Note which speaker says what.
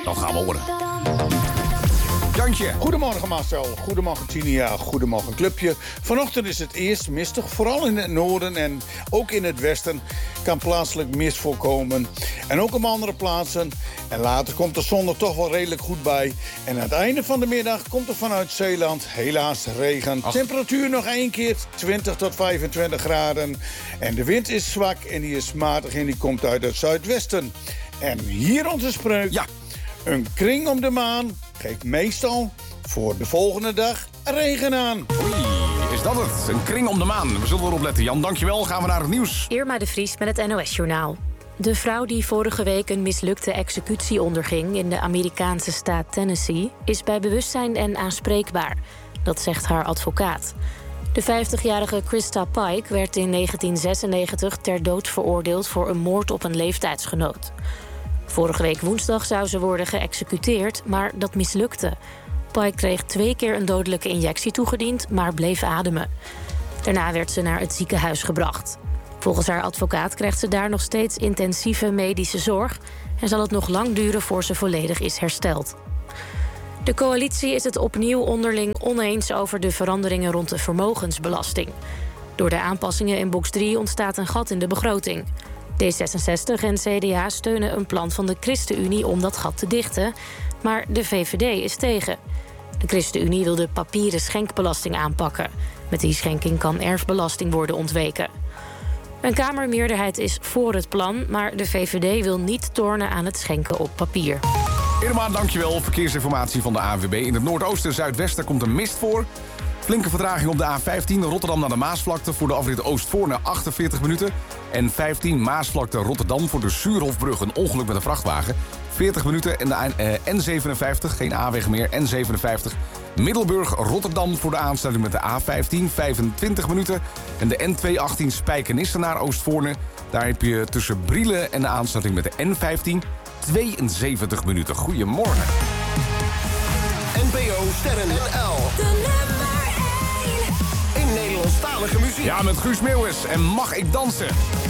Speaker 1: Dat gaan we horen. Jantje.
Speaker 2: Goedemorgen Marcel, goedemorgen Tinia, goedemorgen clubje. Vanochtend is het eerst mistig, vooral in het noorden en ook in het westen kan plaatselijk mist voorkomen. En ook op andere plaatsen. En later komt de zon er toch wel redelijk goed bij. En aan het einde van de middag komt er vanuit Zeeland helaas regen. Temperatuur nog 1 keer 20 tot 25 graden. En de wind is zwak en die is matig en die komt uit het zuidwesten. En hier onze spreuk.
Speaker 1: Ja.
Speaker 2: Een kring om de maan geeft meestal voor de volgende dag regen aan.
Speaker 1: Oei, is dat het? Een kring om de maan. We zullen erop letten. Jan, dankjewel. Gaan we naar het nieuws.
Speaker 3: Irma de Vries met het NOS-journaal. De vrouw die vorige week een mislukte executie onderging in de Amerikaanse staat Tennessee is bij bewustzijn en aanspreekbaar. Dat zegt haar advocaat. De 50-jarige Krista Pike werd in 1996 ter dood veroordeeld voor een moord op een leeftijdsgenoot. Vorige week woensdag zou ze worden geëxecuteerd, maar dat mislukte. Pike kreeg 2 keer een dodelijke injectie toegediend, maar bleef ademen. Daarna werd ze naar het ziekenhuis gebracht. Volgens haar advocaat krijgt ze daar nog steeds intensieve medische zorg en zal het nog lang duren voor ze volledig is hersteld. De coalitie is het opnieuw onderling oneens over de veranderingen rond de vermogensbelasting. Door de aanpassingen in box 3 ontstaat een gat in de begroting. D66 en CDA steunen een plan van de ChristenUnie om dat gat te dichten, maar de VVD is tegen. De ChristenUnie wil de papieren schenkbelasting aanpakken. Met die schenking kan erfbelasting worden ontweken. Een Kamermeerderheid is voor het plan, maar de VVD wil niet tornen aan het schenken op papier.
Speaker 1: Irma, dankjewel. Verkeersinformatie van de ANWB. In het noordoosten en zuidwesten komt een mist voor. Flinke vertraging op de A15 Rotterdam naar de Maasvlakte voor de afrit Oostvoorne 48 minuten. En 15 Maasvlakte Rotterdam voor de Suurhofbrug. Een ongeluk met een vrachtwagen. 40 minuten. En de N57, geen A-weg meer, N57. Middelburg Rotterdam voor de aansluiting met de A15, 25 minuten. En de N218 Spijkenisse naar Oostvoorne. Daar heb je tussen Brielen en de aansluiting met de N15 72 minuten. Goedemorgen.
Speaker 4: NPO Sterren NL. De nummer 1 in Nederlandstalige muziek.
Speaker 1: Ja, met Guus Meeuwis en Mag ik dansen?